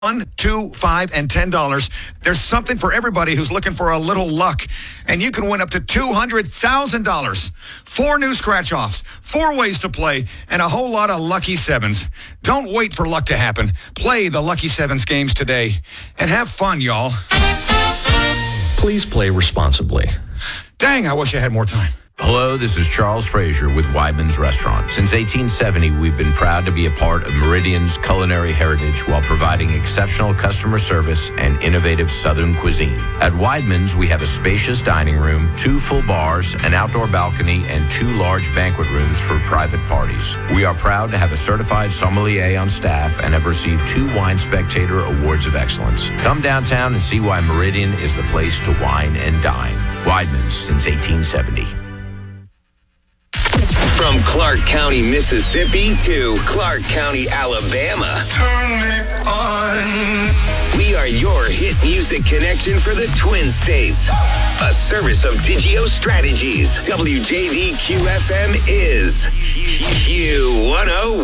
$1, $2, $5, and $10. There's something for everybody who's looking for a little luck. And you can win up to $200,000. 4 new scratch-offs, 4 ways to play, and a whole lot of Lucky Sevens. Don't wait for luck to happen. Play the Lucky Sevens games today. And have fun, y'all. Please play responsibly. Dang, I wish I had more time. Hello, this is Charles Frazier with Weidman's Restaurant. Since 1870, we've been proud to be a part of Meridian's culinary heritage while providing exceptional customer service and innovative Southern cuisine. At Weidman's, we have a spacious dining room, 2 full bars, an outdoor balcony, and 2 large banquet rooms for private parties. We are proud to have a certified sommelier on staff and have received 2 Wine Spectator Awards of Excellence. Come downtown and see why Meridian is the place to wine and dine. Weidman's since 1870. From Clark County, Mississippi to Clark County, Alabama. Turn me on. We are your hit music connection for the Twin States. A service of Digio Strategies. WJDQ-FM is Q101.